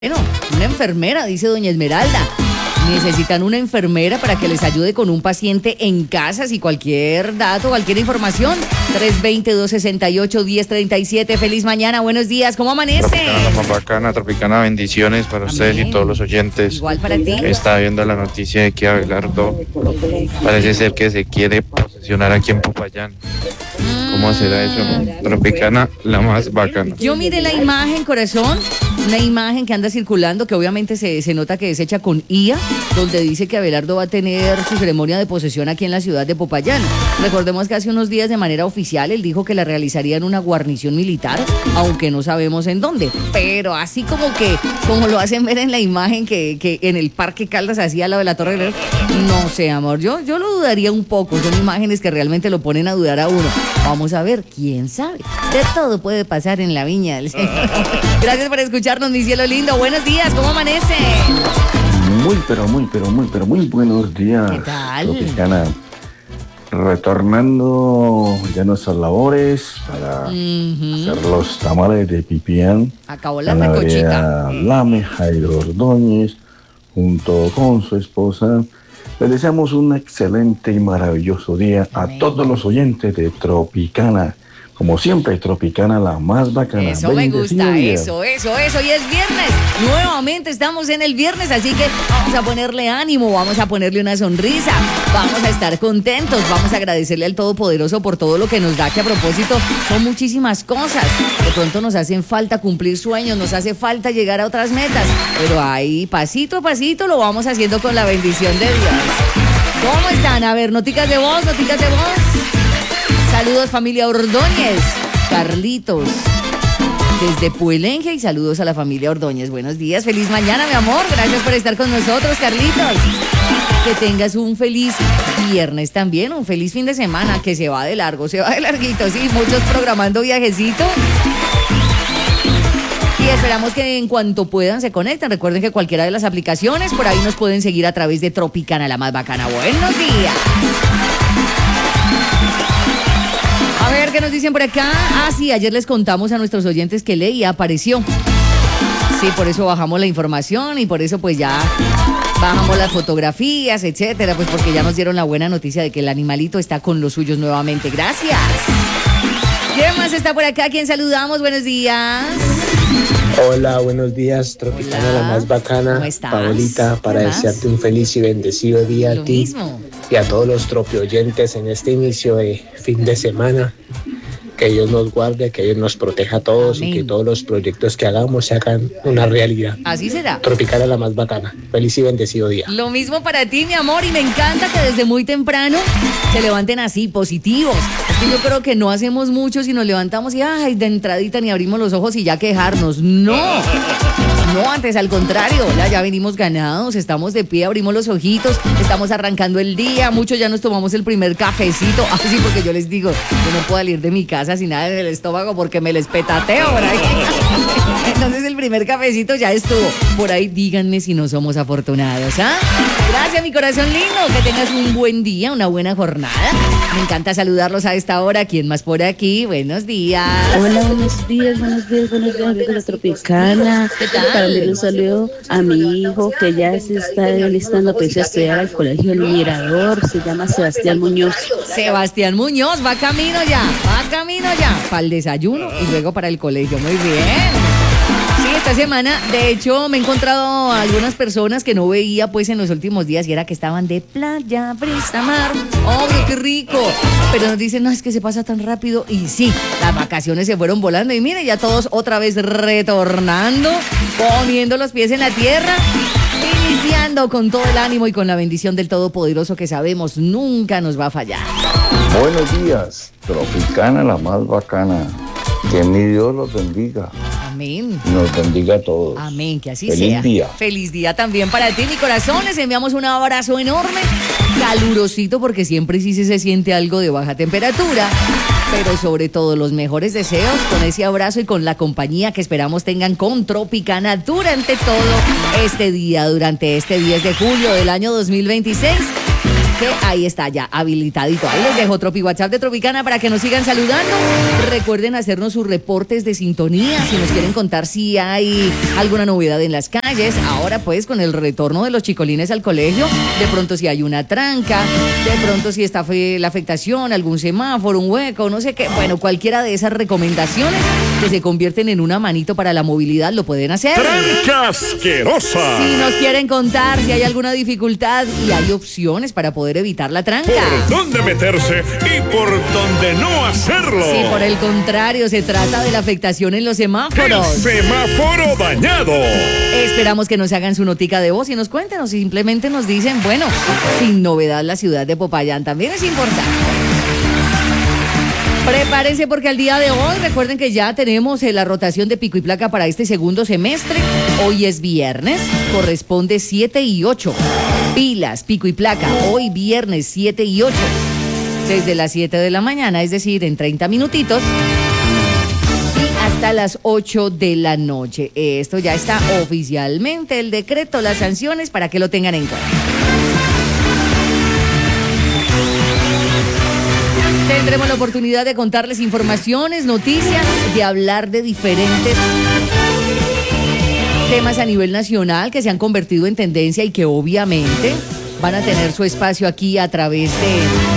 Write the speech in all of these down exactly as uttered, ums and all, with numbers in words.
Bueno, una enfermera, dice doña Esmeralda. Necesitan una enfermera para que les ayude con un paciente en casa. Si cualquier dato, cualquier información, tres dos cero, dos seis ocho, uno cero tres siete. Feliz mañana, buenos días, ¿cómo amanece? Tropicana, la más bacana, Tropicana, bendiciones para Amén. Ustedes y todos los oyentes. Igual para ti. Estaba viendo la noticia de que Abelardo parece ser que se quiere posesionar aquí en Popayán. ¿Cómo será eso? Tropicana, la más bacana. Yo miré la imagen, corazón, una imagen que anda circulando, que obviamente se, se nota que es hecha con I A, donde dice que Abelardo va a tener su ceremonia de posesión aquí en la ciudad de Popayán. Recordemos que hace unos días, de manera oficial, él dijo que la realizaría en una guarnición militar, aunque no sabemos en dónde. Pero así como que, como lo hacen ver en la imagen que, que en el Parque Caldas hacía al lado de la Torre de... No sé, amor, yo, yo lo dudaría un poco. Son imágenes que realmente lo ponen a dudar a uno. Vamos a ver, quién sabe. De todo puede pasar en la viña del Señor. Gracias por escucharnos, mi cielo lindo. Buenos días, ¿cómo amanece? Muy, pero muy, pero muy, pero muy buenos días. ¿Qué tal? Tropicana. Retornando ya nuestras labores para Uh-huh. hacer los tamales de Pipián. Acabó la en la recochita. vereda Lame Jairo Ordóñez, junto con su esposa. Les deseamos un excelente y maravilloso día Amén. a todos los oyentes de Tropicana. Como siempre, Tropicana, la más bacana. Eso me Bendecido gusta, día. eso, eso, eso. Y es viernes. Nuevamente estamos en el viernes, así que vamos a ponerle ánimo, vamos a ponerle una sonrisa, vamos a estar contentos, vamos a agradecerle al Todopoderoso por todo lo que nos da, que a propósito son muchísimas cosas. De pronto nos hacen falta cumplir sueños, nos hace falta llegar a otras metas, pero ahí pasito a pasito lo vamos haciendo con la bendición de Dios. ¿Cómo están? A ver, noticas de voz, noticas de voz. Saludos, familia Ordóñez, Carlitos, desde Puelenje, y saludos a la familia Ordóñez. Buenos días, feliz mañana, mi amor. Gracias por estar con nosotros, Carlitos. Que tengas un feliz viernes también, un feliz fin de semana, que se va de largo, se va de larguito, sí, muchos programando viajecito. Y esperamos que en cuanto puedan se conecten. Recuerden que cualquiera de las aplicaciones, por ahí nos pueden seguir a través de Tropicana, la más bacana. Buenos días. A ver, ¿qué nos dicen por acá? Ah, sí, ayer les contamos a nuestros oyentes que Leia apareció. Sí, por eso bajamos la información y por eso pues ya bajamos las fotografías, etcétera, pues porque ya nos dieron la buena noticia de que el animalito está con los suyos nuevamente. Gracias. ¿Quién más está por acá? ¿Quién saludamos? Buenos días. Hola, buenos días, Tropicana, Hola. la más bacana. ¿Cómo estás? Paolita, para ¿Qué más? desearte un feliz y bendecido día Lo a ti mismo. y a todos los tropioyentes en este inicio de fin de semana. Que Dios nos guarde, que Dios nos proteja a todos. Amén. Y que todos los proyectos que hagamos se hagan una realidad. Así será. Tropicana, la más bacana. Feliz y bendecido día. Lo mismo para ti, mi amor, y me encanta que desde muy temprano se levanten así, positivos. Es que yo creo que no hacemos mucho si nos levantamos y, ay, de entradita ni abrimos los ojos y ya quejarnos. No, no, antes al contrario, ya, ya venimos ganados, estamos de pie, abrimos los ojitos, estamos arrancando el día, muchos ya nos tomamos el primer cafecito. Ah, sí, porque yo les digo, yo no puedo salir de mi casa sin nada en el estómago porque me les petateo por ahí. Entonces el primer cafecito ya estuvo. Por ahí díganme si no somos afortunados, ¿ah? Gracias, mi corazón lindo. Que tengas un buen día, una buena jornada. Me encanta saludarlos a esta hora. ¿Quién más por aquí? Buenos días. Hola, buenos días, buenos días, buenos días, amigos de la Tropicana. ¿Qué tal? Para darle un saludo a mi hijo que ya se está listando para irse a estudiar al colegio El Mirador. Se llama Sebastián Muñoz. Sebastián Muñoz va camino ya, va camino ya. Para el desayuno y luego para el colegio. Muy bien. Sí, esta semana, de hecho, me he encontrado a algunas personas que no veía pues en los últimos días y era que estaban de playa, brisa, mar. ¡Obvio, qué rico! Pero nos dicen, no, es que se pasa tan rápido. Y sí, las vacaciones se fueron volando y mire, ya todos otra vez retornando, poniendo los pies en la tierra, iniciando con todo el ánimo y con la bendición del Todopoderoso que sabemos nunca nos va a fallar. Buenos días, Tropicana, la más bacana. Que mi Dios los bendiga. Amén. Nos bendiga a todos. Amén, que así Feliz sea. día. Feliz día también para ti, mi corazón. Les enviamos un abrazo enorme, calurosito, porque siempre sí se siente algo de baja temperatura. Pero sobre todo los mejores deseos con ese abrazo y con la compañía que esperamos tengan con Tropicana durante todo este día, durante este diez de julio del año dos mil veintiséis. que ahí está ya habilitadito. Ahí les dejo Tropi WhatsApp de Tropicana para que nos sigan saludando. Recuerden hacernos sus reportes de sintonía si nos quieren contar si hay alguna novedad en las calles. Ahora pues con el retorno de los chicolines al colegio, de pronto si hay una tranca, de pronto si está fe- la afectación, algún semáforo, un hueco, no sé qué. Bueno, cualquiera de esas recomendaciones que se convierten en una manito para la movilidad lo pueden hacer. ¡Tranca asquerosa! Si nos quieren contar si hay alguna dificultad y hay opciones para poder evitar la tranca. ¿Por dónde meterse y por dónde no hacerlo? Si por el contrario se trata de la afectación en los semáforos. ¡El semáforo dañado! Esperamos que nos hagan su notica de voz y nos cuenten o simplemente nos dicen, bueno, sin novedad la ciudad de Popayán también es importante. Prepárense porque al día de hoy recuerden que ya tenemos eh, la rotación de pico y placa para este segundo semestre. Hoy es viernes, corresponde siete y ocho. Pilas, pico y placa, hoy viernes siete y ocho. Desde las siete de la mañana, es decir, en treinta minutitos. Y hasta las ocho de la noche. Esto ya está oficialmente el decreto, las sanciones para que lo tengan en cuenta. Tendremos la oportunidad de contarles informaciones, noticias, de hablar de diferentes temas a nivel nacional que se han convertido en tendencia y que obviamente van a tener su espacio aquí a través de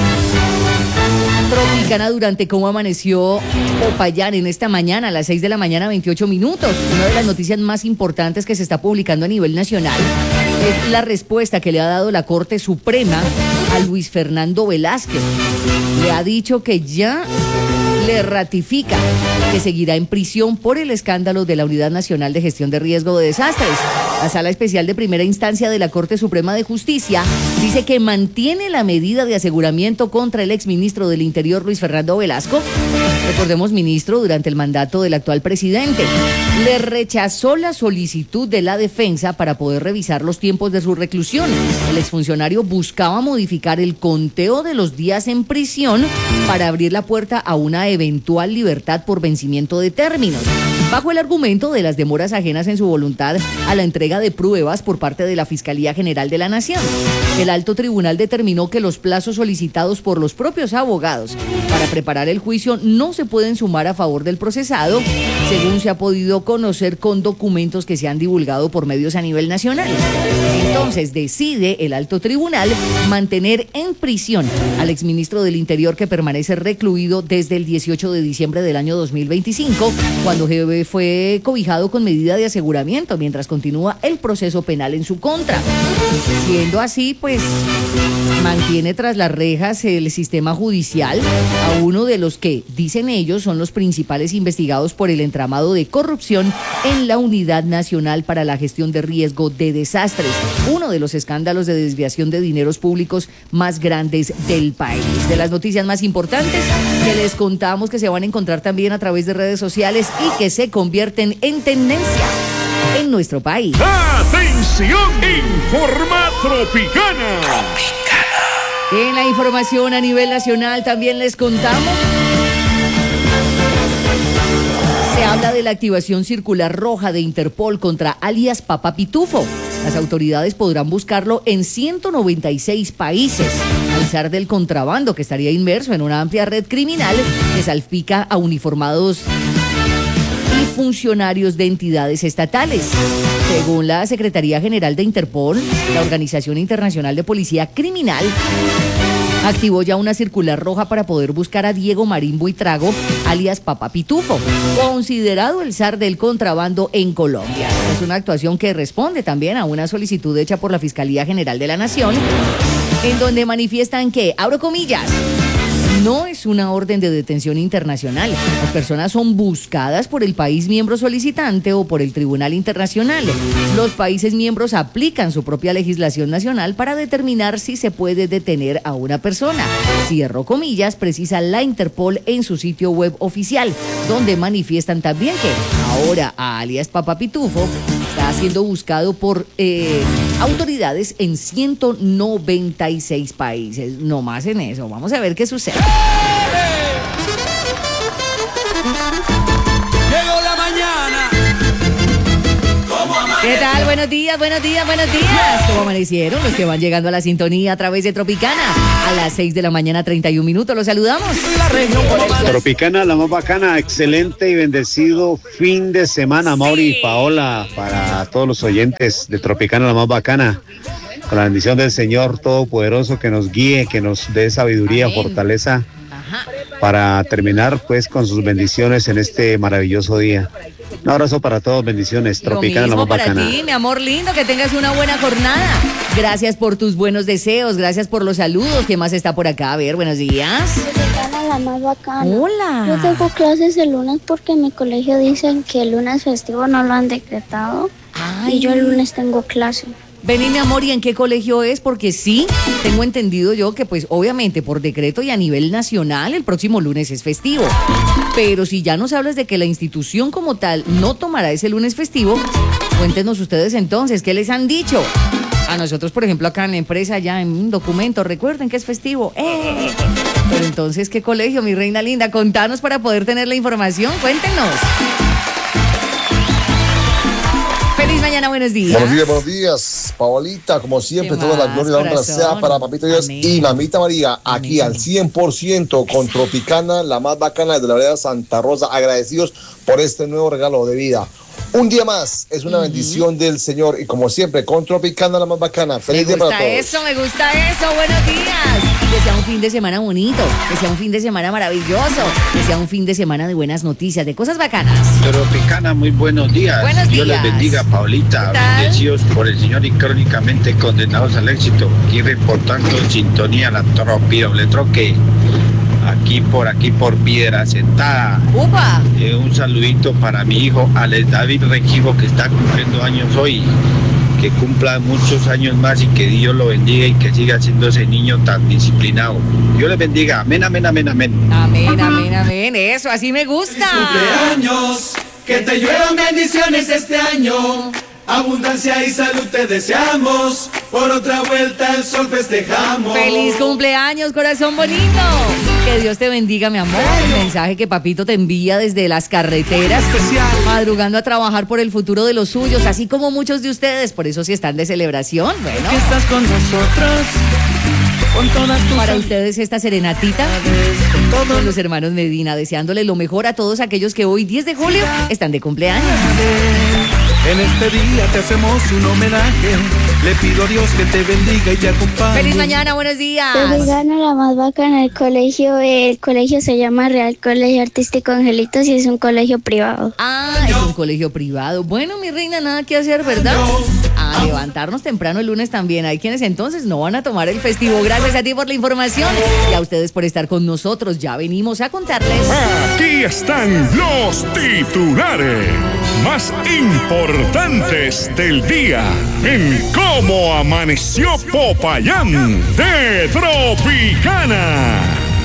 Tropicana durante Cómo Amaneció Popayán en esta mañana a las seis de la mañana, veintiocho minutos. Una de las noticias más importantes que se está publicando a nivel nacional es la respuesta que le ha dado la Corte Suprema a Luis Fernando Velázquez. Le ha dicho que ya le ratifica que seguirá en prisión por el escándalo de la Unidad Nacional de Gestión de Riesgo de Desastres. La Sala Especial de Primera Instancia de la Corte Suprema de Justicia dice que mantiene la medida de aseguramiento contra el exministro del Interior, Luis Fernando Velasco. Recordemos, ministro durante el mandato del actual presidente. Le rechazó la solicitud de la defensa para poder revisar los tiempos de su reclusión. El exfuncionario buscaba modificar el conteo de los días en prisión para abrir la puerta a una eventual libertad por vencimiento de términos, bajo el argumento de las demoras ajenas en su voluntad a la entrega de pruebas por parte de la Fiscalía General de la Nación. El alto tribunal determinó que los plazos solicitados por los propios abogados para preparar el juicio no se pueden sumar a favor del procesado, según se ha podido conocer con documentos que se han divulgado por medios a nivel nacional. Entonces decide el alto tribunal mantener en prisión al exministro del Interior, que permanece recluido desde el dieciocho de diciembre del año dos mil veinticinco, cuando G B fue cobijado con medida de aseguramiento mientras continúa el proceso penal en su contra. Siendo así, pues mantiene tras las rejas el sistema judicial a uno de los que, dicen ellos, son los principales investigados por el entramado de corrupción en la Unidad Nacional para la Gestión de Riesgo de Desastres, uno de los escándalos de desviación de dineros públicos más grandes del país. De las noticias más importantes que les contamos que se van a encontrar también a través de redes sociales y que se convierten en tendencia en nuestro país. ¡Atención! Informa Tropicana. En la información a nivel nacional también les contamos. Se habla de la activación circular roja de Interpol contra alias Papa Pitufo. Las autoridades podrán buscarlo en ciento noventa y seis países, al zar del contrabando que estaría inmerso en una amplia red criminal que salpica a uniformados y funcionarios de entidades estatales. Según la Secretaría General de Interpol, la Organización Internacional de Policía Criminal activó ya una circular roja para poder buscar a Diego Marín Buitrago, alias Papa Pitufo, considerado el zar del contrabando en Colombia. Es una actuación que responde también a una solicitud hecha por la Fiscalía General de la Nación, en donde manifiestan que, abro comillas, no es una orden de detención internacional. Las personas son buscadas por el país miembro solicitante o por el Tribunal Internacional. Los países miembros aplican su propia legislación nacional para determinar si se puede detener a una persona. Cierro comillas, precisa la Interpol en su sitio web oficial, donde manifiestan también que ahora a alias Papa Pitufo está siendo buscado por eh, autoridades en ciento noventa y seis países. No más en eso. Vamos a ver qué sucede. Llegó la mañana. ¿Qué tal? tal? Buenos días, buenos días, buenos días. ¿Cómo amanecieron los que van llegando a la sintonía a través de Tropicana? A las seis de la mañana, treinta y un minutos, los saludamos. Tropicana, la más bacana, excelente y bendecido fin de semana, Mauri y Paola, para todos los oyentes de Tropicana, la más bacana. Con la bendición del Señor Todopoderoso que nos guíe, que nos dé sabiduría, Amén. Fortaleza, Ajá. para terminar pues con sus bendiciones en este maravilloso día. Un abrazo para todos, bendiciones. Tropicana, la más para bacana. Ti, mi amor lindo, que tengas una buena jornada. Gracias por tus buenos deseos, gracias por los saludos. ¿Qué más está por acá? A ver, buenos días. Tropicana, la más bacana. Hola. Yo tengo clases el lunes porque en mi colegio dicen que el lunes festivo no lo han decretado. Ay. Y yo el lunes tengo clase. Vení, mi amor, ¿y en qué colegio es? Porque sí, tengo entendido yo que pues obviamente por decreto y a nivel nacional el próximo lunes es festivo. Pero si ya nos hablas de que la institución como tal no tomará ese lunes festivo, cuéntenos ustedes entonces, ¿qué les han dicho? A nosotros, por ejemplo, acá en la empresa, ya en un documento, recuerden que es festivo. ¡Eh! Pero entonces, ¿qué colegio, mi reina linda? Contanos para poder tener la información, cuéntenos. Feliz mañana, buenos días. Buenos días, buenos días. Paolita, como siempre, ¿Qué toda más, la gloria y la honra corazón? sea para Papito Dios Amén. y Mamita María, aquí Amén. al cien por ciento con Eso. Tropicana, la más bacana de la vereda Santa Rosa. Agradecidos por este nuevo regalo de vida. Un día más, es una uh-huh. bendición del Señor y como siempre, con Tropicana, la más bacana. Feliz día para todos. Me gusta eso, me gusta eso. Buenos días. Que sea un fin de semana bonito, que sea un fin de semana maravilloso, que sea un fin de semana de buenas noticias, de cosas bacanas. Tropicana, muy buenos días. Buenos Dios días. les bendiga, Paolita. Bendecidos por el Señor y crónicamente condenados al éxito. Aquí reportando en sintonía la tropi doble troque. Aquí por aquí por Piedra Sentada. ¡Upa! Eh, un saludito para mi hijo Alex David Requivo, que está cumpliendo años hoy. Que cumpla muchos años más y que Dios lo bendiga y que siga siendo ese niño tan disciplinado. Dios les bendiga. Amén, amén, amén, amén. Amén, amén, amén. Eso, así me gusta. Cumpleaños, que te lluevan bendiciones este año. Abundancia y salud te deseamos. Por otra vuelta el sol festejamos. Feliz cumpleaños, corazón bonito. Que Dios te bendiga, mi amor. El mensaje que papito te envía desde las carreteras, madrugando a trabajar por el futuro de los suyos, así como muchos de ustedes. Por eso si están de celebración, bueno. Que estás con nosotros. Con todas tus Para ustedes esta serenatita con, con los hermanos Medina, deseándole lo mejor a todos aquellos que hoy, diez de julio, están de cumpleaños. En este día te hacemos un homenaje. Le pido a Dios que te bendiga y te acompañe. Feliz mañana, buenos días. Tropicana, la más bacana el colegio. El colegio se llama Real Colegio Artístico Angelitos y es un colegio privado. Ah, es un colegio privado. Bueno, mi reina, nada que hacer, ¿verdad? A levantarnos temprano el lunes también. Hay quienes entonces no van a tomar el festivo. Gracias a ti por la información y a ustedes por estar con nosotros. Ya venimos a contarles. Aquí están los titulares más importantes del día en Cómo Amaneció Popayán de Tropicana.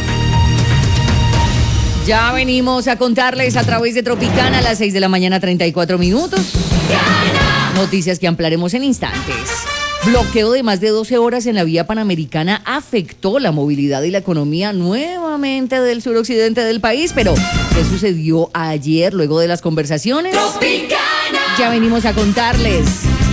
Ya venimos a contarles a través de Tropicana a las seis de la mañana, treinta y cuatro minutos. Noticias que ampliaremos en instantes. Bloqueo de más de doce horas en la vía panamericana afectó la movilidad y la economía nuevamente del suroccidente del país. Pero, ¿qué sucedió ayer luego de las conversaciones? Tropicana. Ya venimos a contarles.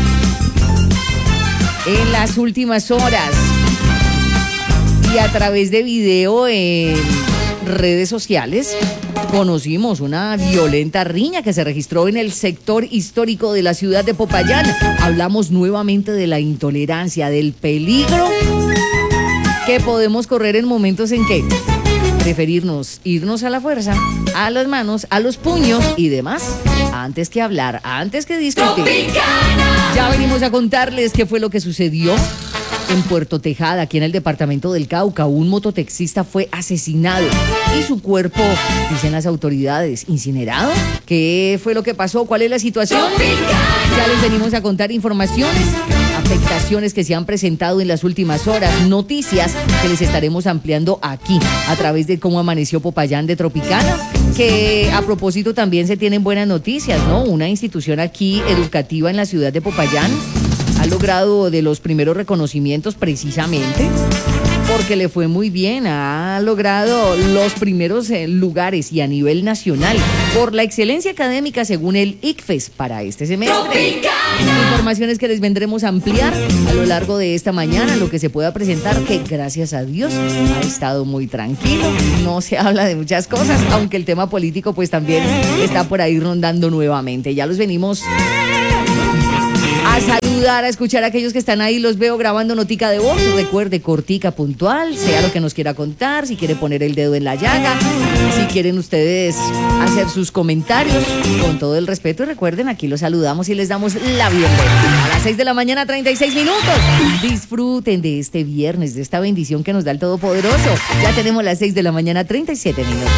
En las últimas horas y a través de video en redes sociales, conocimos una violenta riña que se registró en el sector histórico de la ciudad de Popayán. Hablamos nuevamente de la intolerancia, del peligro que podemos correr en momentos en que preferirnos irnos a la fuerza, a las manos, a los puños y demás, antes que hablar, antes que discutir. Tropicana. Ya venimos a contarles qué fue lo que sucedió en Puerto Tejada, aquí en el departamento del Cauca. Un mototaxista fue asesinado y su cuerpo, dicen las autoridades, incinerado. ¿Qué fue lo que pasó? ¿Cuál es la situación? Ya les venimos a contar informaciones, afectaciones que se han presentado en las últimas horas, noticias que les estaremos ampliando aquí a través de Cómo Amaneció Popayán de Tropicana, que a propósito también se tienen buenas noticias, ¿no? Una institución aquí educativa en la ciudad de Popayán ha logrado de los primeros reconocimientos precisamente porque le fue muy bien, ha logrado los primeros eh, lugares y a nivel nacional por la excelencia académica según el I C F E S para este semestre. Informaciones que les vendremos a ampliar a lo largo de esta mañana, lo que se pueda presentar, que gracias a Dios ha estado muy tranquilo, no se habla de muchas cosas, aunque el tema político pues también está por ahí rondando nuevamente. Ya los venimos a saludar, a escuchar a aquellos que están ahí, los veo grabando notica de voz. Recuerde, cortica, puntual, sea lo que nos quiera contar, si quiere poner el dedo en la llaga, si quieren ustedes hacer sus comentarios, con todo el respeto. Y recuerden, aquí los saludamos y les damos la bienvenida. A las seis de la mañana, treinta y seis minutos. Disfruten de este viernes, de esta bendición que nos da el Todopoderoso. Ya tenemos las seis de la mañana, treinta y siete minutos.